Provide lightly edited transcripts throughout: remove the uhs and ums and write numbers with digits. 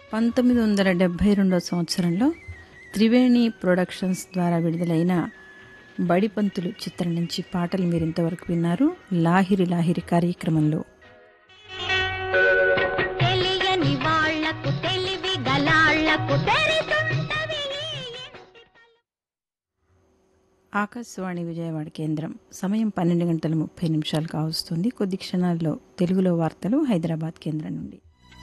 1972 సంవత్సరంలో త్రివేణి ప్రొడక్షన్స్ ద్వారా విడుదలైన బడిపంతులు చిత్రం నుంచి పాటలు మీరింతవరకు విన్నారు. లాహిరి లాహిరి కార్యక్రమంలో తెలియని వాళ్లకు తెలివి గలాళ్లకు తెరితుంటవి. ఆకాశవాణి విజయవాడ కేంద్రం. సమయం 12:30 కావస్తుంది. కొద్ది క్షణాల్లో తెలుగులో వార్తలు హైదరాబాద్ కేంద్రం నుండి.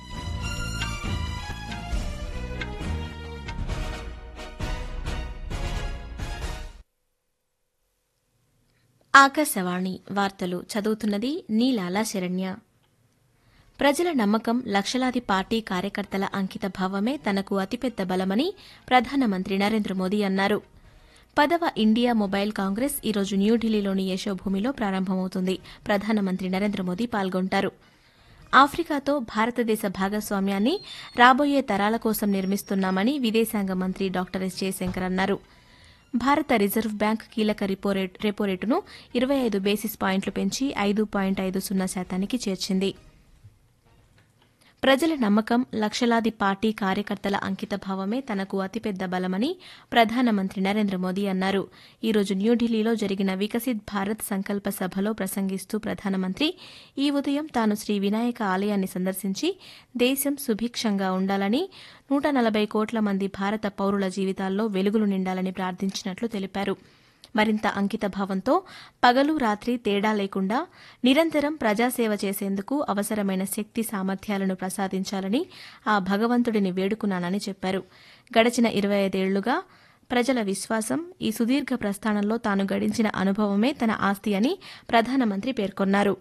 ఆకాశవాణి వార్తలు చదువుతున్నది నీలాల శరణ్య. ప్రజల నమ్మకం, లక్షలాది పార్టీ కార్యకర్తల అంకిత భావమే తనకు అతిపెద్ద బలమని ప్రధానమంత్రి నరేంద్ర మోదీ అన్నారు. 10వ ఇండియా మొబైల్ కాంగ్రెస్ ఈరోజు న్యూఢిల్లీలోని యశోభూమిలో ప్రారంభమవుతుంది. ప్రధానమంత్రి నరేంద్ర మోదీ పాల్గొంటారు. ఆఫ్రికాతో భారతదేశ భాగస్వామ్యాన్ని రాబోయే తరాల కోసం నిర్మిస్తున్నామని విదేశాంగ మంత్రి డాక్టర్ ఎస్ జయశంకర్ అన్నారు. భారత రిజర్వ్ బ్యాంక్ కీలక రెపో రేటును 25 బేసిస్ పాయింట్లు పెంచి 5.50% చేర్చింది. ప్రజల నమ్మకం, లక్షలాది పార్టీ కార్యకర్తల అంకిత భావమే తనకు అతిపెద్ద బలమని ప్రధానమంత్రి నరేంద్ర మోదీ అన్నారు. ఈరోజు న్యూఢిల్లీలో జరిగిన వికసిత్ భారత్ సంకల్ప సభలో ప్రసంగిస్తూ ప్రధానమంత్రి ఈ ఉదయం తాను శ్రీ వినాయక ఆలయాన్ని సందర్శించి దేశం సుభిక్షంగా ఉండాలని, 140 కోట్ల మంది భారత పౌరుల జీవితాల్లో వెలుగులు నిండాలని ప్రార్థించినట్లు తెలిపారు. మరింత అంకితభావంతో పగలు రాత్రి తేడా లేకుండా నిరంతరం ప్రజాసేవ చేసేందుకు అవసరమైన శక్తి సామర్థ్యాలను ప్రసాదించాలని ఆ భగవంతుడిని వేడుకున్నానని చెప్పారు. గడచిన 25 ఏళ్లుగా ప్రజల విశ్వాసం, ఈ సుదీర్ఘ ప్రస్థానంలో తాను గడించిన అనుభవమే తన ఆస్తి అని ప్రధానమంత్రి పేర్కొన్నారు.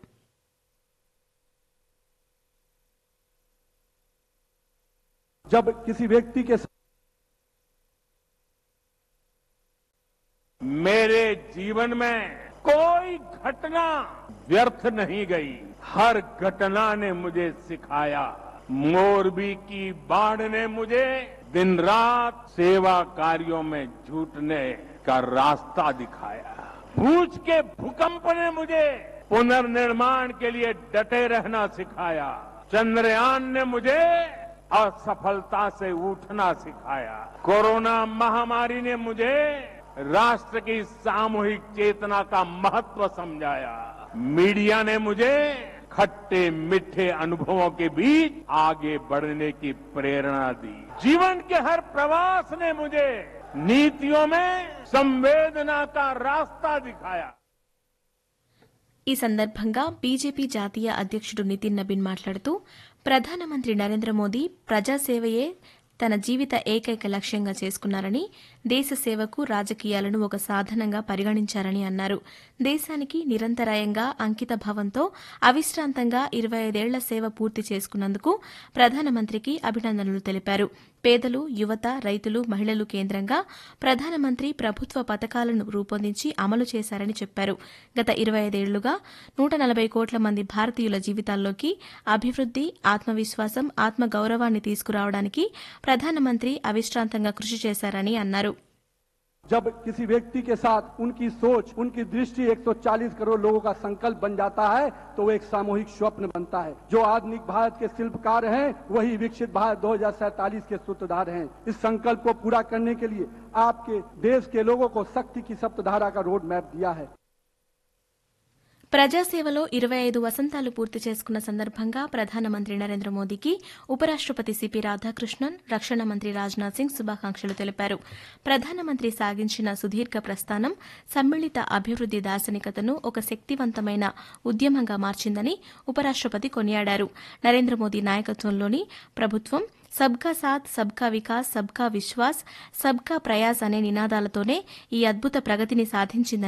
जब किसी व्यक्ति के मेरे जीवन में कोई घटना व्यर्थ नहीं गई, हर घटना ने मुझे सिखाया। मोरबी की बाढ़ ने मुझे दिन रात सेवा कार्यों में जुटने का रास्ता दिखाया। भूज के भूकंप ने मुझे पुनर्निर्माण के लिए डटे रहना सिखाया। चंद्रयान ने मुझे असफलता से उठना सिखाया। कोरोना महामारी ने मुझे राष्ट्र की सामूहिक चेतना का महत्व समझाया। मीडिया ने मुझे खट्टे मीठे अनुभवों के बीच आगे बढ़ने की प्रेरणा दी। जीवन के हर प्रवास ने मुझे नीतियों में संवेदना का रास्ता दिखाया। ఈ సందర్భంగా బీజేపీ జాతీయ అధ్యక్షుడు నితిన్ నబీన్ మాట్లాడుతూ ప్రధానమంత్రి నరేంద్ర మోదీ ప్రజాసేవయే తన జీవిత ఏకైక లక్ష్యంగా చేసుకున్నారని, దేశ సేవకు రాజకీయాలను ఒక సాధనంగా పరిగణించారని అన్నారు. దేశానికి నిరంతరాయంగా అంకిత భావంతో అవిశ్రాంతంగా 25 ఏళ్ల సేవ పూర్తి చేసుకున్నందుకు ప్రధానమంత్రికి అభినందనలు తెలిపారు. పేదలు, యువత, రైతులు, మహిళలు కేంద్రంగా ప్రధానమంత్రి ప్రభుత్వ పథకాలను రూపొందించి అమలు చేశారని చెప్పారు. గత 25 ఏళ్లుగా 140 కోట్ల మంది భారతీయుల జీవితాల్లోకి అభివృద్ది, ఆత్మవిశ్వాసం, ఆత్మగౌరవాన్ని తీసుకురావడానికి ప్రధానమంత్రి అవిశ్రాంతంగా కృషి చేశారని అన్నారు. जब किसी व्यक्ति के साथ उनकी सोच, उनकी दृष्टि 140 करोड़ लोगों का संकल्प बन जाता है तो वो एक सामूहिक स्वप्न बनता है। जो आधुनिक भारत के शिल्पकार हैं वही विकसित भारत 2047 के सूत्रधार हैं। इस संकल्प को पूरा करने के लिए आपके देश के लोगों को शक्ति की सप्तधारा का रोड मैप दिया है। ప్రజాసేవలో 25 వసంతాలు పూర్తి చేసుకున్న సందర్భంగా ప్రధానమంత్రి నరేంద్ర మోదీకి ఉపరాష్టపతి సిపి రాధాకృష్ణన్, రక్షణ మంత్రి రాజ్నాథ్ సింగ్ శుభాకాంక్షలు తెలిపారు. ప్రధానమంత్రి సాగించిన సుదీర్ఘ ప్రస్థానం సమ్మిళిత అభివృద్ది దార్శనికతను ఒక శక్తివంతమైన ఉద్యమంగా మార్చిందని ఉపరాష్టపతి కొనియాడారు. నరేంద్ర మోదీ నాయకత్వంలోని ప్రభుత్వం సబ్కా సాథ్, సబ్కా వికాస్, సబ్కా విశ్వాస్, సబ్కా ప్రయాస్ అనే నినాదాలతోనే ఈ అద్భుత ప్రగతిని సాధించిందని